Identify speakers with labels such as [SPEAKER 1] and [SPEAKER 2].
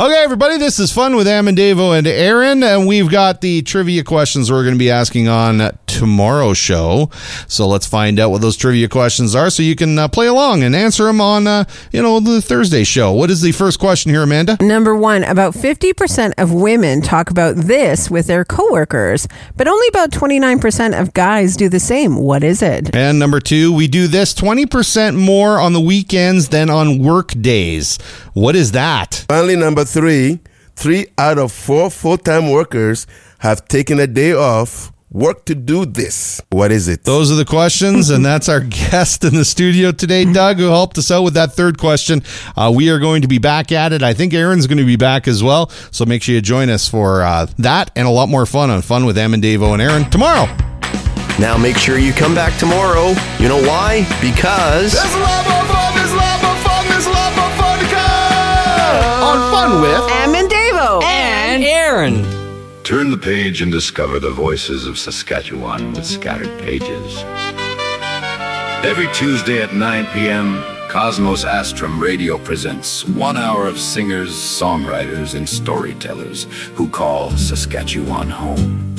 [SPEAKER 1] Okay, everybody, this is Fun with Amandavo and Aaron, and we've got the trivia questions we're going to be asking on tomorrow's show. So let's find out what those trivia questions are so you can play along and answer them on, the Thursday show. What is the first question here, Amanda?
[SPEAKER 2] Number 1, about 50% of women talk about this with their coworkers, but only about 29% of guys do the same. What is it?
[SPEAKER 1] And number 2, we do this 20% more on the weekends than on work days. What is that?
[SPEAKER 3] Finally, number 3 out of 4 full-time workers have taken a day off work to do this. What is it?
[SPEAKER 1] Those are the questions, and that's our guest in the studio today, Doug, who helped us out with that third question. We are going to be back at it. I think Aaron's going to be back as well, so make sure you join us for that and a lot more fun on Fun with Amandavo and Aaron tomorrow.
[SPEAKER 4] Now make sure you come back tomorrow. You know why? Because
[SPEAKER 3] There's a lot more fun, there's a lot more fun, there's a lot more fun to come!
[SPEAKER 5] On Fun with
[SPEAKER 2] Amandavo
[SPEAKER 6] and Aaron.
[SPEAKER 7] Turn the page and discover the voices of Saskatchewan with scattered pages. Every Tuesday at 9 p.m., Cosmos Astrum Radio presents 1 hour of singers, songwriters, and storytellers who call Saskatchewan home.